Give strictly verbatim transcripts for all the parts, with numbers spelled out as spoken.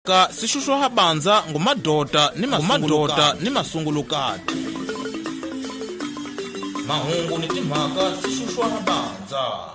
timhaka sishushwa habanza ngumadota ni masungulukati. Mahungu ni timhaka sishushwa habanza.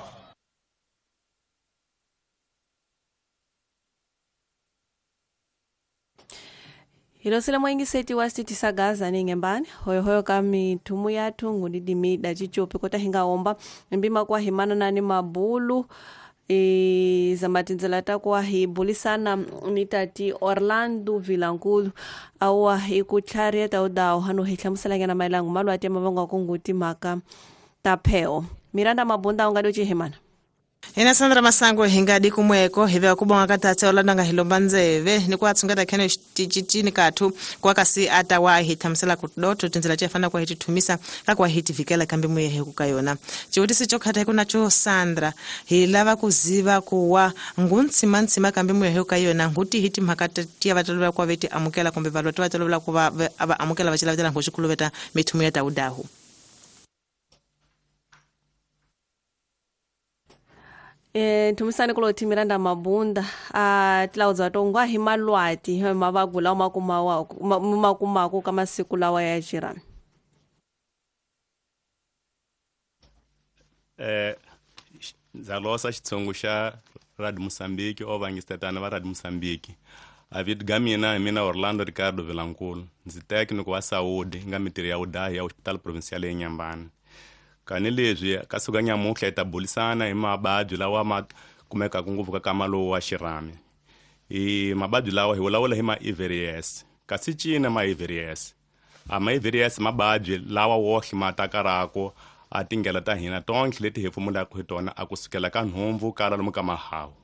Hilosela mwengi seti wasti tisagaza ni ngembani. Hoyo hoyo kami tumu yatu ngudidimi dajichope kota hinga omba. Mbima kwa himana nani mabulu. E, zamatinzela takuwa hibuli sana nitati Orlando Vilankulu. Awa hikuchari ya taudao hanu hiklamusalanga na mailangu. Malu ati ya mabonga kunguti maka tapeo. Miranda mabunda ungadoji himana. Ina Sandra Masango hingadi kumweko hive wakubonga katate Orlando Hilomba Nzeve ni kwa tsungata kene tijitini katu kwa kasi ata wa hita msela kudoto tenzela chefana kwa hiti tumisa kakwa hiti vikela kambi muye kukayona chiuti sicho kata kuna cho Sandra hilava kuziva kuwa ngunsi mansi makambi muye kukayona nguti hiti makata tia vatolwa kwa veti amukela kombe valwa vatolwa kwa aba amukela vachila vatela ngoshikulu veta mitumu ya taudahu. Eh tumisane kulo timiranda mabunda a tlauza tongwa himalwati he mabagula makumawa makumako kama siku lawa ya jirani. eh zalosa xitsongo xa Rad Mozambique ovangistetana va Rad Mozambique avid gamina mina Orlando Ricardo Vilankulu ndzi técnico wa Saúde nga mitiri ya udahi ya Hospital Provincial ya Nyambani. Kani leswi ka suka nyamuhla ta bulisana hi mabadzi lawa ma kumeka kunguvu ka kamalo wa xirami. I mabadzi lawa hi wulawula hi ma E V R S kasi cina ma E V R S a ma E V R S mabadzi lawa wohli matakarako a tingela ta hina tonke leti hefumula ku tona a kusukela ka nhomvu kala lomu ka mahawu.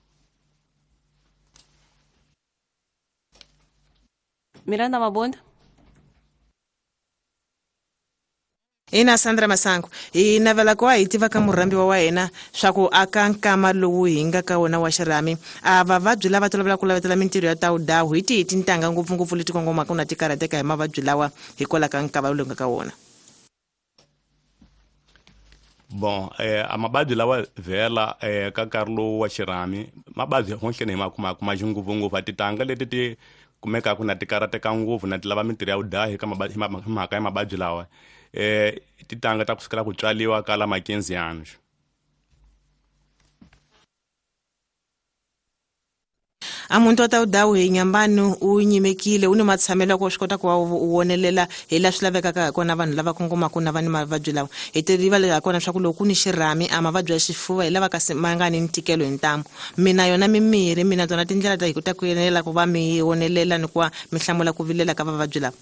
Miranda mabunda Ina Sandra Masango ina vala kwa itiva ka murambi wa wena swaku akankama lowu hinga ka wona wa xirami ava vabyi lava tolovela ku lavetela mintirho ya taudahu hiti hiti ntanga ngopfungopfu leti kongoma ku na tikarateka hi mavabyi lawa hi kola ka nkava longa ka wona. Bon eh amabadzi lawa vela eh ka karlo wa xirami mabadzi honhle ni makuma kuma jinguvungu fatitanga leti ti kumeka ku na tikarateka nguvu na tilava mintirho ya udahi ka mabadzi mhaka ya mabadzi lawa eh titanga ta kusukela ku tswaliwa kala ma quinze anos. Amuntu wa taudahu hi Nyambani u nyimekile u ni matshamelo ko xikota ku wonelela hi la swilaveka ka kona vanhu lava kongoma ku na vani mavabyi lawa hi teriva le kona swa ku loko ni xirami a mavabyi ya xifuva hi lava ka mangani ntikelo hi ntamu mina yona mimiri mina tona tindlela ta hi ku ta ku yenela ku va mi wonelela ni ku mihlamula ku vilela ka vavabyi lawa.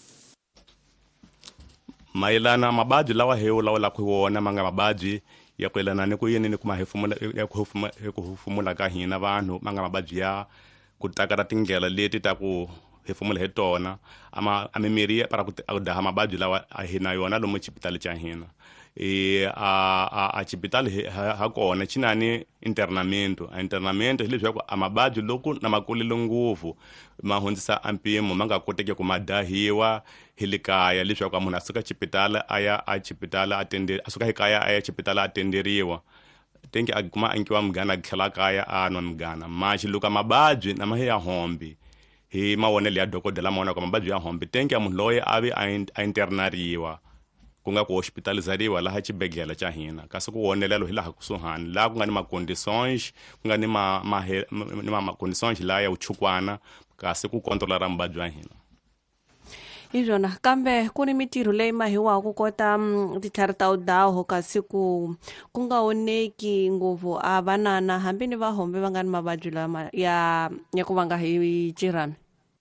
Mailana mabadzi lawa he ulawula ku wona manga mabadzi ya kwelana ni ku yini ni kuma hefumula ya ku hefumula ka hina vanhu manga mabadzi ya ku takara tingela leti ta ku hefumula he tona ama amemiri para ku daha mabadzi lawa a hina yona lomu hospital cha hina e a a a hospital ha kona chinani internamento a internamento hileswi ku amabadzi loku na makulelo nguvu mahondzisa ampimo manga koteke ku madahiwa hilikaya leswi ku munhu asuka hospital aya a hospital atende asuka hikaya aya hospital atenderiwa tenke akuma ankiwa mgana khela kaya anwa mgana machi luka mabadzi na mahe ya hombi hi mawonele ya dokodela mona kwa mabadzi ya hombi tenke munhu loye ave a internariwa kunga ku hospitalizariwa laha chibegela cha hina kasi ku wonelelo hilaha kusuhani la ku nga ni ma conditions ku nga ni ma ni ma conditions la ya uchukwana kasi ku controller mabadzi ya hina. Izona kambe kuni mitiru leyi mahiwa ku kota titlhari ta udaho kasi ku ku nga oneki nguvu a vanana hambi ni vahombe va nga ni mavabyi lama ya ya ku vanga hi cirami.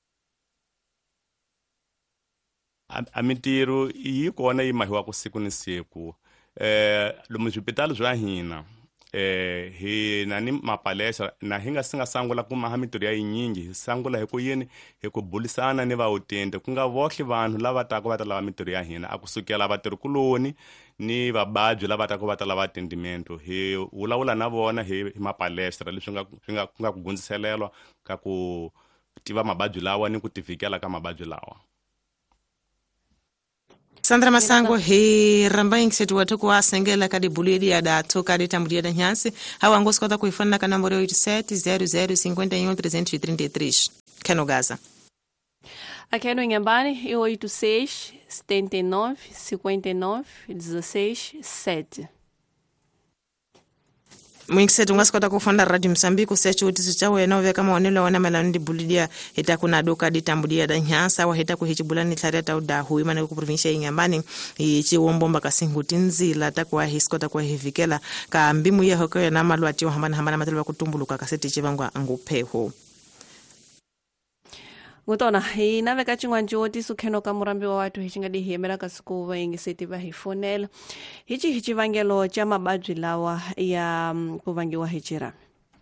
A mitiru yi kona yi mahiwa ku siku ni siku eh lomu swipitalo swa hina eh hi nani mapalesha na hinga singa sangula ku maha mitiru ya yinyingi sangula hi ku yini hi ku bulisana ni va utende ku nga vohli vanhu lava ta ku va ta lava mitiru ya hina a kusukela vatirhi kuloni ni vabadzi lava ta ku va ta lava atendimento hi wulawula na vona hi mapalesha leswi nga swi nga ku nga ku gundziselelwa ka ku tiva mabadzi lawa ni ku tivikela ka mabadzi lawa. Sandra Masango he ramba ingiseti watu kwa sengela kadi buledi ya dato kadi tambudia da nyansi hawa ngosikota kuifana ka nambari eighty-seven zero zero cinquenta e um trezentos e trinta e três. Keno Gaza. Aqui no Inhambane é oito seis, sete nove, cinco nove, um seis sete. Mwingiseti ungasikota kufanda Radio Msambiki usechi utisi cha wena uveka maonelo wana melano ndi bulidia hita kuna doka ditambudia da nyasa wa hita kuhichibula ni thareta udahu imane ku provincia Inhambane ichi wombomba kasinguti nzila takwa hiskota kwa hivikela ka mbimu yeho kwa na malwati wa hambana hambana matelo kutumbuluka kaseti chivangwa angupheho. Ngutona ina veka chingwa njoti sukheno ka murambi wa watu hichinga di hemera ka skuva ingiseti va hifonela hichi hichi vangelo cha mabadwi lawa ya um, kuvangiwa hichira.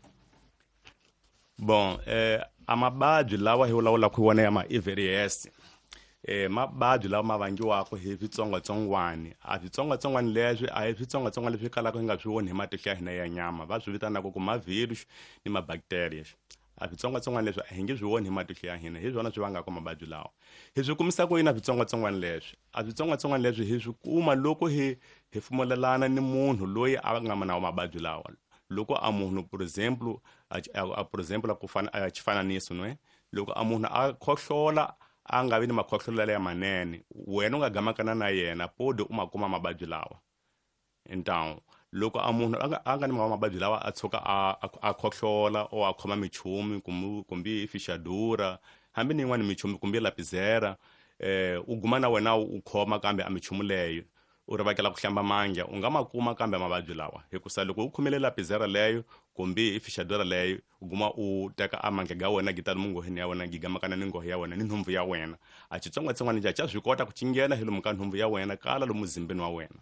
Bon eh amabadwi lawa hi ulawula kuwona ya ma I V R S eh mabadwi lawa mavangiwa ko hi vitsongo tsongwani a vitsongo tsongwani leswi a hi vitsongo tsongwani leswi kala ko nga swi hi matihla hina ya nyama va swi vitana ku ma virus ni ma bacteria a vitsongwatsongwana leswi a hi nge swi voni hi matihlo ya hina hi swona swi vangaka mabadwi lawa hi swi kumisa ku yini vitsongwatsongwana leswi a vitsongwatsongwana leswi hi swi kuma loko hi hefumulelana ni munhu loyi a nga na mabadwi lawa loko a munhu for example a for example ku fana a chifananiso no loko a munhu a khohlola a nga vi ni makhohlolela ya manene wena u nga gamakana na yena pode u makuma mabadwi lawa então loko a munhu a nga ni mabadwi lawa a tshoka a khohlola o a khoma michumi kumbe fixadura hambi ni yin'wana michumi kumbe lapizera eh u guma na wena u khoma kambe a michumu leyo u rivakela ku hlamba mangya u nga makuma kambe mabadwi lawa hikusa loko u khomele lapizera leyo kumbe fixadura leyo u guma u teka a mangya ga wena gitali mungoheni ya wena gigamakana ni ngoho ya wena ni nhumvu ya wena a chitsongwatsongwana ja cha swi kota ku cingena hi lomu ka nhumvu ya wena kala lomu zimbeni wa wena.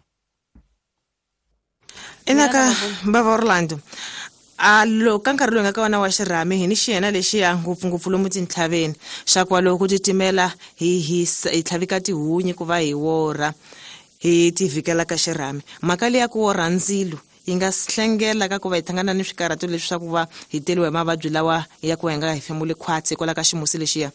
Inaka Baba Orlando a lo kankari lo nga ka wana wa xirhami hi ni xiyena lexi ya ngopfungopfu lomu tintlhaveni xa kwaloku ku titimela hi hi hi tlhavika tihunyi ku va hi wora hi tivikela ka xirhami mhaka leyi ya ku wora ndzilo yi nga hlengela ka ku va hi thangana ni swikarato leswi swa ku va hi teliwe hi mavabyi lawa ya ku hi nga hi femule khwatsi kwala ka ximusi lexiya.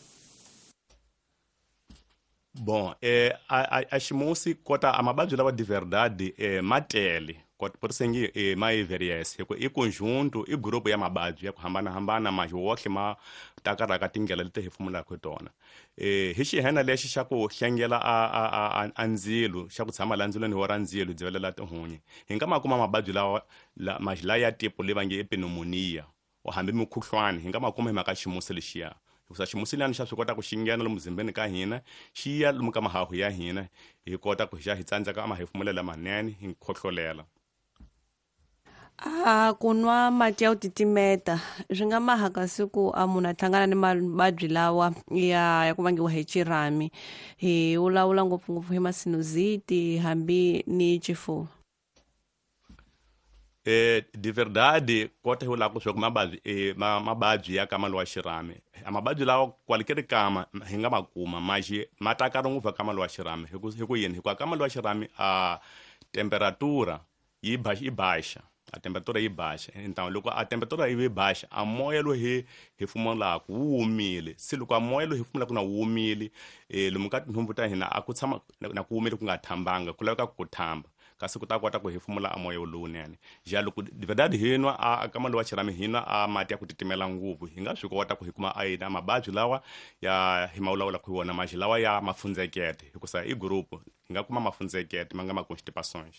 Bon eh a a ximusi kota amabadwi lawa de verdade eh matele kota por sengi eh ma I V R S hiko i conjunto i grupo ya mabadwi ya ku hambana hambana ma wohle ma takaraka tingela leti hefumula ku tona eh hi xihena lexi xa ku hlengela a a a ndzilo xa ku tshama la ndzilo ni wora ndzilo dzivelela tihunyi hi nga makuma mabadwi lawa la majila ya tipo levange pneumonia o hambi mukhuhlwani hi nga makuma hi maka ximusi lexiya kusa ximusilani xa swi kota ku xingena lomu zimbeni ka hina xi ya lomu ka mahahu ya hina hi kota ku xa hi tsandzeka amahefumulela manene hi khohlolela. A kunwa mati ya u titimeta swi nga mahaka siku a munhu a hlangana ni mabadwi lawa ya ya ku vangiwa hi chirhami hi ulawula ngopfungopfu hi masinuziti hambi ni chifuva. Eh de verdade kota hi la ku swa ku mabadwi eh mabadwi ya kama lwa xirhami amabadwi lawa kwalekere kama hi nga makuma maji matakara nguva kama lwa xirhami hi ku hi ku yini hi ku kama lwa xirhami a temperatura yi baixa baixa a temperatura yi baixa então loko a temperatura yi baixa a moya lo hi hefumula ku humile se loko a moya lo hefumula ku na humile eh lomu ka nhumbu ta hina a ku tshama na ku humile ku nga thambanga ku laveka ku thamba kasi ku ta kota ku hefumula a moya lowunene ja loko de verdade hinwa a kama lo wa xirhami hinwa a mati ya ku titimela nguvu hi nga swi kota ku hi kuma a yina mabadwi lawa ya hi mawulawula ku wona maji lawa ya mafundzekete hikusa i grupo hi nga kuma mafundzekete ma nga ma constipações.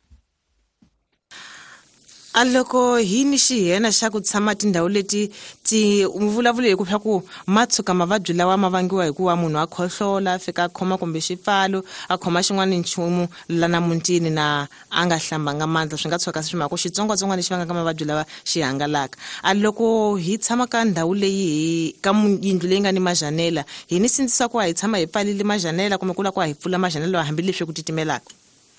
A loko hi ni xihena xa ku tshama tindhawu leti ti vulavula hi ku swa ku matshuka mavabyi lawa ma vangiwa hi ku wa munhu a khohlola fika a khoma kumbe xipfalo a khoma xin'wana nchumu lana mutini na a nga hlambanga mandla swi nga tshuka swi maka xitsongwatsongwana lexi vangaka mavabyi lawa xi hangalaka. A loko hi tshama ka ndhawu leyi ka yindlu leyi nga ni mazhanela hi ni sindzisa ku hi tshama hi pfalile mazhanela kumbe ku la ku hi pfula mazhanela hambileswi ku titimelaka.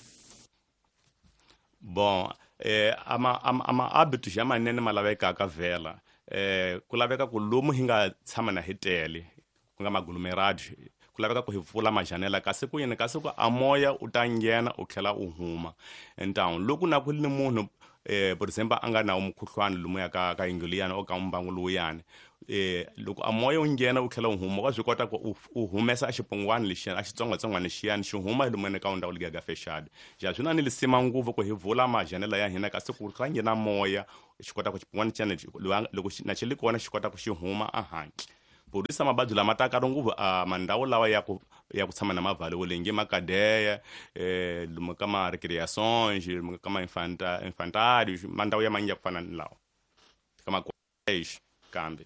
Bon eh ama ama, ama habitus ya manene malaveka ka vela eh ku laveka ku lomu hi nga tshama na hitele ku nga maglomerado ku laveka ku hi pfula mazhanela kasi ku yini kasi ku a moya u ta nghena u tlhela u huma então loko na ku ni munhu eh por exemplo anga na umkhuhlwana lomu ya ka ka ingiliyana o ka umbangu luyani eh loko a moya u nghena u tlhela u huma wa swi kota ku u humesa xipongwana lexi a xitsongwatsongwana xiyani xi huma hi lomu ka ndhawu leyi ga fexade ja swina ni lisima nguvu ku hi vula mazhanela ya hina kasi ku ka nghena moya xi kota ku xipongwana xana loko na xi li kona xi kota ku xi huma a handle porisa mabadi lama ta ka nguvu a mandhawu lawa ya ku ya ku tshama na mavhale wolengi makadeya eh lomu ka ma recreações lomu ka ma infanta infantários mandhawu ya manyi ya ku fana ni lawa ka ma college kambe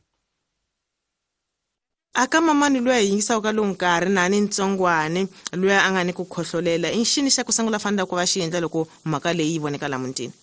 aka mamani loyi a yingisaka ka lowu nkarhi na ni ntsongwane loyi a nga ni ku khohlolela i xini xa ku sungula fanela ku va xi endla loko mhaka leyi yi voneka la mutini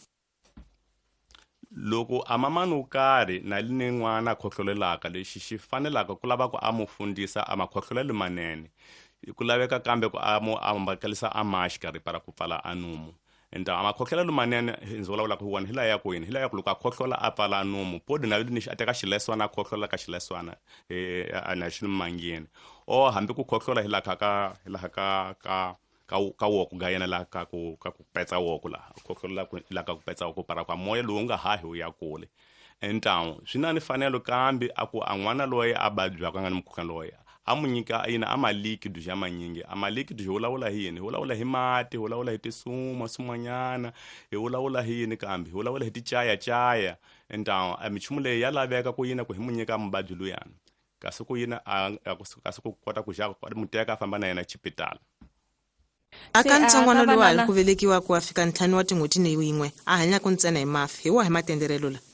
loko a mamani wo karhi na li ni n'wana a khohlolelaka lexi xi fanelaka ku lava ku a mu fundisa a makhohlolelo manene ku laveka kambe ku a mu ambakalisa a maxikari para ku pfala a nomu enta a makhohlolelo manene ndzi vulavulaka hi wona hi laha ya ku yini hi laha ya ku loko a khohlola a pfala a nomu podi na lexi a teka xileswana a khohlola ka xileswana a na xi mangini o hambi ku khohlola hi laha ka hi laha ka ka ka ka wo ku gayena la ka ku ka ku petsa wo ku la khohlola ku la ka ku petsa wo ku para kwa moya lowu nga hahi u ya kule entawo swina ni fanelo kambe aku an'wana loyi a babyaka nga ni mukhuhlwana loyi a mu nyika yina a maliki du ya manyingi a maliki du hulawula hi yini hulawula hi mati hulawula hi tisuma sumanyana hi hulawula hi yini kambe hulawula hi ticaya caya entawo a michumu leyi ya laveka ku yina ku hi mu nyika mubabyi luyani kasi ku yina a kasi ku kota ku ja ku muteka a famba na yena chipitala aka ntsongwana lowu a ku velekiwa ku afika ntlhanu wa tin'hweti ni yin'we a hanya ku ntsena hi mafi hi wa hi matenderelo la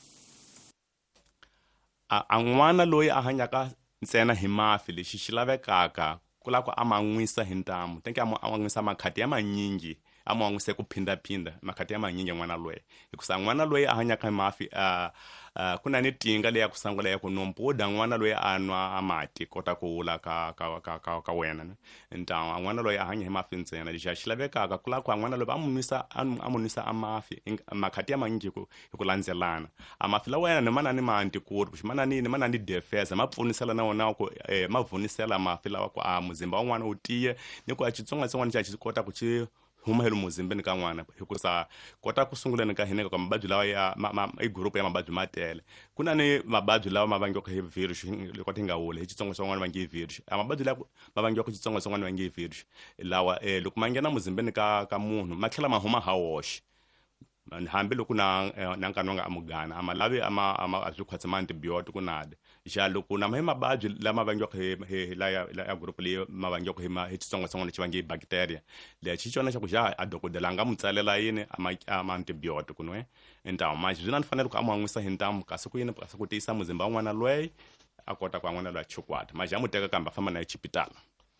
a n'wana loyi a hanyaka ntsena hi mafi lexi xi lavekaka ku lava ku a ma n'wisa hi ntamu tenke a ma n'wisa makhati ya manyingi a ma n'wise ku phindaphinda makhati ya manyingi n'wana loyi hikusa n'wana loyi a hanyaka hi mafi a Uh, kuna ni tinga leya ku sangula ya ku nompoda n'wana loyi a nwa mati kota ku hula ka ka ka ka, ka wena ntawa n'wana loyi a hanya hi mafi ntsena lexi a xi lavekaka ku la ku n'wana loyi a mu nwisa a mu nwisa a mafi makhati ya manyingi ku hi ku landzelana a mafi la wena ni mana ni manti ku ri ximana ni ni mana ni defense ma pfunisela na wona ku eh ma vunisela mafi lawa ku a muzimba wa n'wana u tiye ni ku a xitsongwatsongwana xa xi kota ku xi huma helo muzimbeni ka n'wana hikusa kota ku sunguleni ka hina ka mababyi lawa ya i group ya mababyi matele kuna ni mababyi lawa ma vangiwaka hi virus loko ti nga huli hi xitsongwatsongwana va nge hi virus a mababyi lawa ma vangiwaka hi xitsongwatsongwana va nge hi virus lawa eh loko ma nghena muzimbeni ka ka munhu ma tlhela ma huma ha woxe hambi loko na na nkanonga amugana ama lavi ama ama azwikhwatsa ma antibiotic kunade ja loko na mababyi lama vangiwaka hi la ya group leyi ma vangiwaka hi ma hi xitsongwatsongwana lexi vange hi bacteria le xi xona xa ku ja a dokodela nga mutsalela yini ama antibiotic kunwe entawo ma zwina ni fanele ku aman'wisa hi ntamu kasi ku yini kasi ku tiyisa muzimba n'wana loyi a kota ku n'wana loyi chukwata ma ja muteka kambe famba na hospital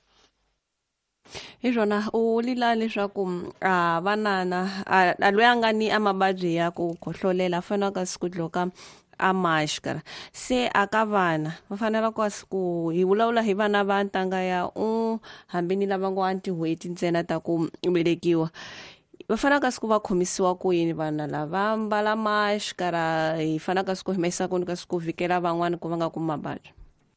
hi swona u lila leswaku a vanana a loyi a nga ni a mababyi ya ku khohlolela fanaka siku dloka a maxikara se aka vana va fanela ku ku hi vulavula hi vana va ntanga ya u hambi ni lava ngo antihweti ntsena ta ku velekiwa va fanaka siku va khomisiwa ku yini vana lava mbala maxikara hi fanaka siku himesa ku ni ka siku vikela van'wana ku va nga kumi mababyi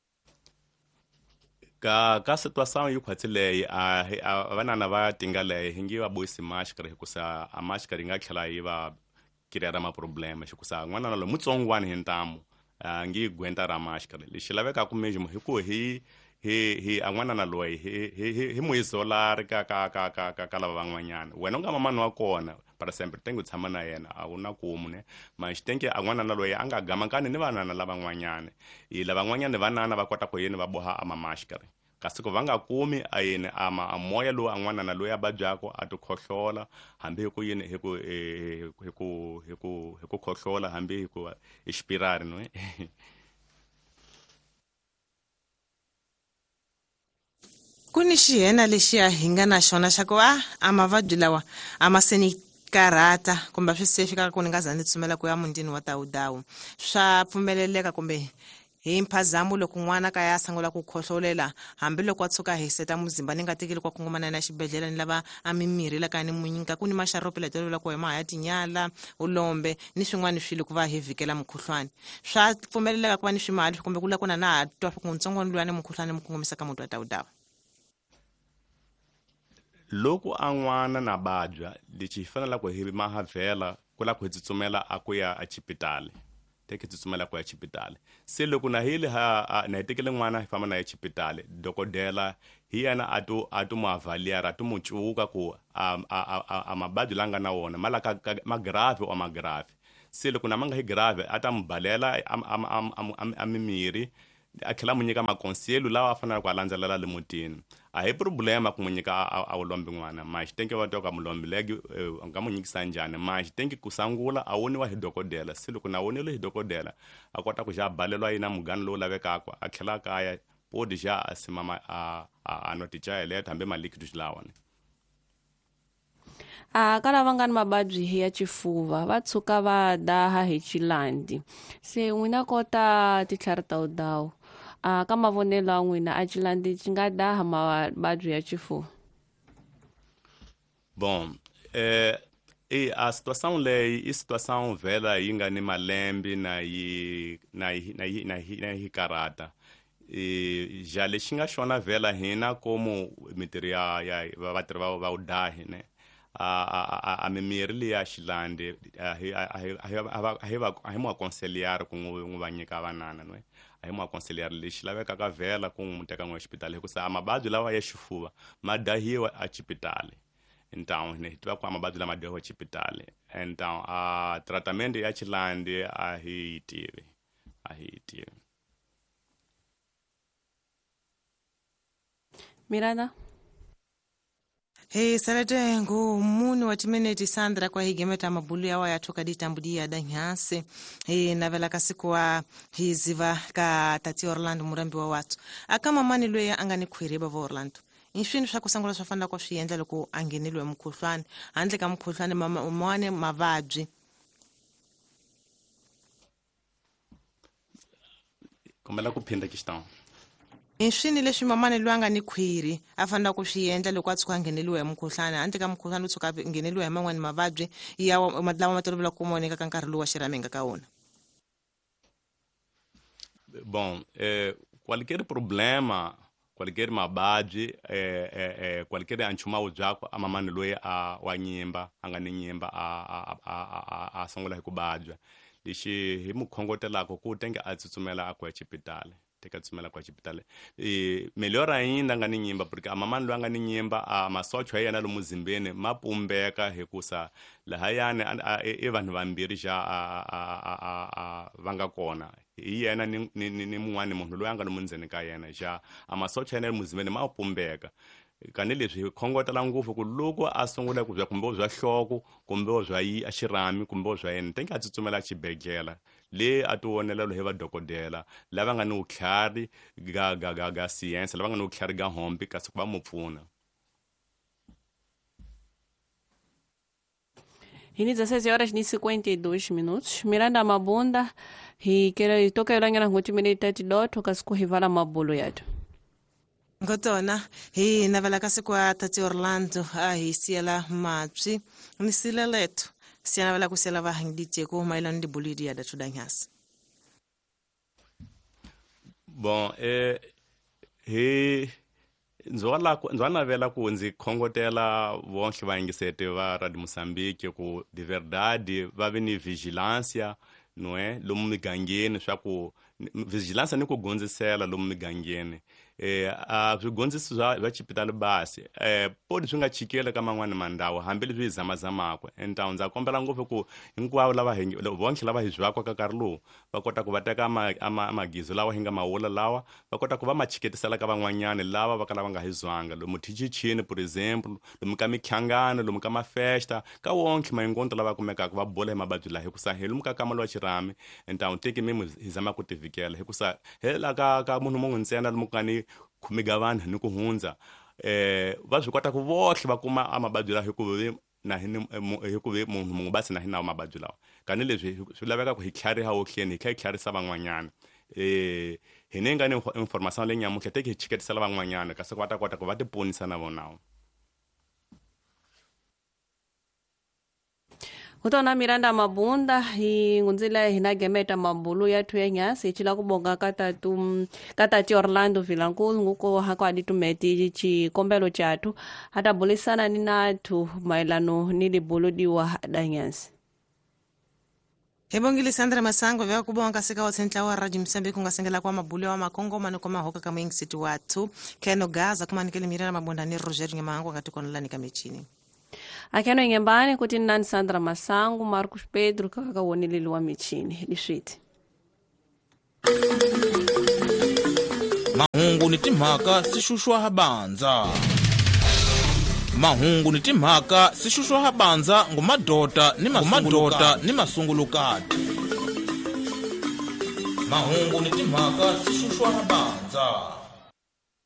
ka ka situação yi khwatsi leyi a vanana va tinga leyi hi nge va boyisi maxikari hikusa a maxikari nga tlhela yi va kirera maproblema hikusa n'wana loyi mutsongwana hi ntamu a nge gwenta ra maxikari lexi lavekaka mejimo hi ku hi hi hi a n'wanana loyi hi hi hi mu isolari ka ka ka ka ka ka lava van'wanyana wena u nga mamani wa kona para sempre tengo tshama na yena a wu na kumu ne ma xitenke a n'wanana loyi a nga gamakani ni vanana lavan'wanyana hi lavan'wanyana vanana va kota ku yini va boha a mamaxikari kasi ku va nga kumi a yini a moya lowu a n'wanana loyi a babyaka a ti khohlola hambi hi ku yini hi ku hi ku hi ku hi ku khohlola hambi hi ku hi xipirari no ku ni xihena lexiya hi nga na xona xa ku a a mavabyi lawa a ma se ni karhata kumbe swi se fika ku ni nga za ni tsumela ku ya mundini wa tawudawu swa pfumeleleka kumbe hi mphazamo loko n'wana ka ya sangula ku khohlolela hambi loko a tshuka hi seta muzimba ni nga tekeli kwa kongomana na xibedhlele ni lava a mimirhi la ka ni munyika ku ni maxarope leto lola ku hi mahaya tinyala ulombe ni swin'wana swilo ku va hi vikela mukhuhlwana swa pfumeleleka ku va ni swimali kumbe ku la ku na na ha twa ku ntsongwana luyani mukhuhlwana mu kongomisa ka muti wa tawudawu loko a n'wana na babya lexi hi fanelaka hi mahavhela ku la ku hi tsutsumela a ku ya a chipitali teke tsutsumela ku ya chipitali se loko na hile ha na hitekele n'wana hi famba na ya chipitali dokodela hi yana a to a to mu avaliera to mu cuka ku a a a mababyi langa na wona mala ka magrave o magrave se loko na manga hi grave ata mbalela a mimirhi a tlhela mu nyika makonselu lawa a fanele ku a landzelela le mutini a hi problema ku mu nyika a wu lombi n'wana ma xitenke va twa ka mu lombileke u nga mu nyikisa njhani ma xitenke ku sangula a woniwa hi dokodela se loko na wonile hi dokodela a kota ku xa a balelwa yina mugani lowu lavekaka a tlhela kaya podi xa a simama a a no ti chayeleta hambi malikiti lawa ni a ka lava nga ni mababyi ya chifuva va tshuka va daha hi chilandi se n'wina kota titlhari ta udawu a ka mavonelo ya n'wina a chilandi xi nga daha mababyi ya chifuva bom eh e a situação leyi i situação vela yi nga ni malembe na yi na yi na yi na yi na yi karata e já lexi nga xona vela hina como mitirhi ya ya vatirhi va va udahi ne a a a mimirhi leyi ya xilandi a hi a hi a hi va a hi mu aconselhar ku n'wi va nyika vanana no a hi mu aconselhar lexi lavekaka vela ku n'wi teka n'wi exibitali hikusa a mababyi lawa ya xifuva ma dahiwa a xibitali então ne tiva ku a mababyi lama dahiwa xibitali então a tratamento ya xilandi a hi tivi a hi tivi Miranda He salate ngu muni wa timeneti Sandra kwa higemeta mabulu yawa ya toka ditambudia danyase. He navela kasikuwa hiziva ka tati Orlando murambi wa watu. Akama mani lue ya angani kuhiriba va Orlando. Inshwini shako sangula shafanda kwa shienda luku angenilu ya mkushwani. Andle ka mkushwani mwane mavadji. Kumela kupinda kishtan. Inshini leswi mamane luanga ni khwiri afanda ku swiendla loko a tshuka ngheneliwa hi mukhuhlana anti ka mukhuhlana u tshuka ngheneliwa hi man'wani mavabyi ya madlawa ma tolovela ku moneka ka nkarhi lowu wa xiramenga ka wona bom eh qualquer problema qualquer mababyi eh eh qualquer anchumau byako a mamane loyi a wa nyimba a nga ni nyimba a a a a sungula hi ku babya lexi hi mukhongotelaka ku tenge a tsutsumela a ku exibitali teka tsumela kwa xibitale e melhor ainda nga ni nyimba porque a mamani lo nga ni nyimba a masocho yana lo muzimbeni mapumbeka hikusa lahayani e vanhu vambirhi ja a a a vanga kona hi yena ni ni mun'wani munhu loyi anga no mundzeni ka yena ja a masocho yana lo muzimbeni mapumbeka kani leswi khongotela ngopfu ku loko a sungula ku bya kumbe bya hloko kumbe bya yi a xirami kumbe bya yena tenge a tsutsumela xibedlela le a ti wonela lo he va dokodela lava nga ni utlhari ga ga ga ga science lava nga ni utlhari ga hombi kasi ku va mu pfuna Hini dezesseis horas e cinquenta e dois minutos. Miranda Mabunda, hi kera toka yolangana ngoti minute tidot kasku hivala mabulu yatu. Ngotona hi navela kasikwa tati Orlando a hi siela matsi ni sila letu siana vela kusela va hangdite ko mailani di bulidi ya datu danyas bon eh he nzwala nzwana vela ku ndzi khongotela vonhle va yingisete va Radio Mozambique ku de verdade va ve ni vigilância no é lomu migangeni swa ku vigilância ni ku gonzisela lomu migangeni eh a swigondzisi swa va xibitali basi eh podi swi nga chikela ka man'wani mandawu hambi leswi hi zamazamaka entawu ndza kombela ngopfu ku hinkwavo lava vonhle lava hi zwaka ka nkarhi lowu va kota ku va teka magizo lawa hi nga mawula lawa va kota ku va ma chiketisela ka van'wanyani lava va ka lava nga hi zwanga lomu tichichini for example lomu ka mikhlangano lomu ka mafesta ka wonke maingonto lava kumekaka va bola hi mababyi laha hikusa hi lomu ka kamalo wa xirami entawu teki mimi hi zama ku tivikela hikusa hela ka ka munhu mun'we ntsena lomu kani khumiga vanhu ni ku hundza eh va swi kota ku vohle va kuma amababyi lawa hikuva na hini hikuva munhu munhu basi na hina mababyi lawa kani leswi swi laveka ku hi tlhariha ohleni hi tlhe tlharisa van'wanyana eh hi ne nga ni information leyi nyamuhle teke hi chiketisela van'wanyana kasi ku va ta kota ku va tiponisa na vona Utona Miranda Mabunda hi ngunzila hina gemeta mabulu ya tuyenyasi chila kubonga katatu katati Orlando Vilankulu nguko hako aditumeti chi kombelo chatu hata bulisana ninatu mailano nili buludiwa danyasi Hebongili Sandra Masango vya kubonga sika wa sentla wa Radio Mozambique ngasengela kwa mabulu wa makongo manu kwa mahoka kama ingi situ watu keno gaza kuma nikeli Miranda Mabunda ni Roger Ngemango katiko nalani kamechini Akeno ingembani kuti nani Sandra Masango, Marcos Pedro kaka woneleli wa michini. Lishiti. ni timhaka sixuxwa habandza. Mahungu ni timhaka sixuxwa habandza ngumadota ni masungulukati. ni masungulukati. Mahungu ni timhaka sixuxwa habandza.